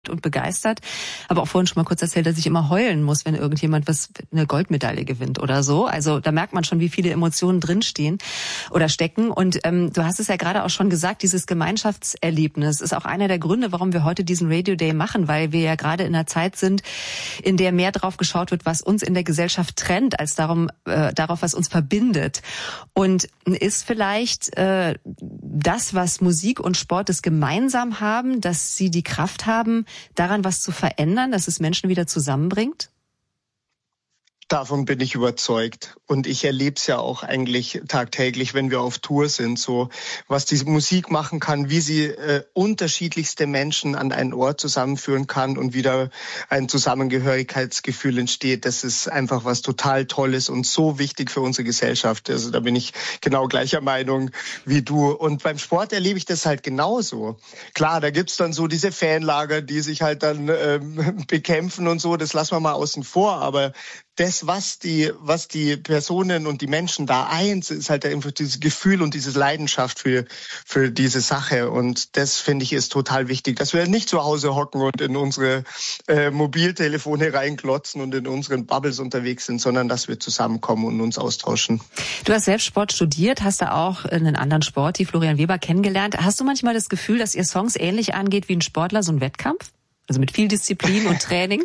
und begeistert, aber auch vorhin schon mal kurz erzählt, dass ich immer heulen muss, wenn irgendjemand eine Goldmedaille gewinnt oder so. Also da merkt man schon, wie viele Emotionen drinstehen oder stecken. Und du hast es ja gerade auch schon gesagt, dieses Gemeinschaftserlebnis ist auch einer der Gründe, warum wir heute diesen Radio Day machen, weil wir ja gerade in einer Zeit sind, in der mehr drauf geschaut wird, was uns in der Gesellschaft trennt, als darauf, was uns verbindet. Und ist vielleicht das, was Musik und Sport es gemeinsam haben, dass sie die Kraft haben, daran was zu verändern, dass es Menschen wieder zusammenbringt? Davon bin ich überzeugt. Und ich erlebe es ja auch eigentlich tagtäglich, wenn wir auf Tour sind, so was diese Musik machen kann, wie sie unterschiedlichste Menschen an einen Ort zusammenführen kann und wieder ein Zusammengehörigkeitsgefühl entsteht. Das ist einfach was total Tolles und so wichtig für unsere Gesellschaft. Also da bin ich genau gleicher Meinung wie du. Und beim Sport erlebe ich das halt genauso. Klar, da gibt's dann so diese Fanlager, die sich halt dann bekämpfen und so. Das lassen wir mal außen vor. Aber das, was die Personen und die Menschen da eins, ist halt einfach dieses Gefühl und diese Leidenschaft für diese Sache. Und das, finde ich, ist total wichtig, dass wir nicht zu Hause hocken und in unsere Mobiltelefone reinklotzen und in unseren Bubbles unterwegs sind, sondern dass wir zusammenkommen und uns austauschen. Du hast selbst Sport studiert, hast da auch einen anderen Sport, die Florian Weber, kennengelernt. Hast du manchmal das Gefühl, dass ihr Songs ähnlich angeht wie ein Sportler, so ein Wettkampf? Also mit viel Disziplin und Training?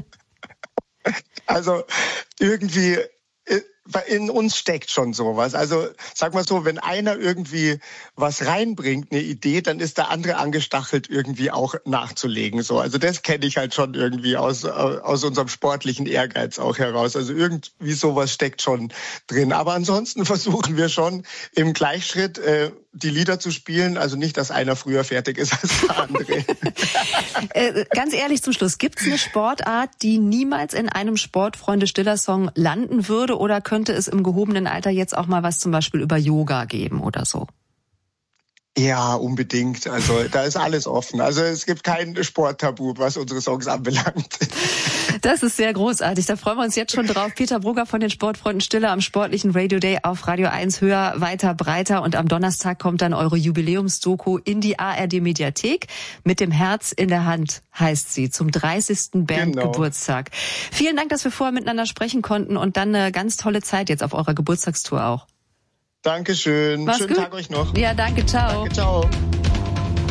Also irgendwie in uns steckt schon sowas. Also sag mal so, wenn einer irgendwie was reinbringt, eine Idee, dann ist der andere angestachelt, irgendwie auch nachzulegen. So, also das kenne ich halt schon irgendwie aus unserem sportlichen Ehrgeiz auch heraus. Also irgendwie sowas steckt schon drin. Aber ansonsten versuchen wir schon im Gleichschritt die Lieder zu spielen. Also nicht, dass einer früher fertig ist als der andere. Ganz ehrlich zum Schluss, gibt es eine Sportart, die niemals in einem Sportfreunde-Stiller-Song landen würde, oder könnte es im gehobenen Alter jetzt auch mal was zum Beispiel über Yoga geben oder so? Ja, unbedingt. Also da ist alles offen. Also es gibt kein Sporttabu, was unsere Songs anbelangt. Das ist sehr großartig. Da freuen wir uns jetzt schon drauf. Peter Brugger von den Sportfreunden Stiller am sportlichen Radio Day auf Radio 1 höher, weiter, breiter. Und am Donnerstag kommt dann eure Jubiläumsdoku in die ARD Mediathek. Mit dem Herz in der Hand heißt sie, zum 30. Bandgeburtstag. Genau. Vielen Dank, dass wir vorher miteinander sprechen konnten, und dann eine ganz tolle Zeit jetzt auf eurer Geburtstagstour auch. Dankeschön. Mach's Schönen gut. Tag euch noch. Ja, danke. Ciao. Danke, ciao.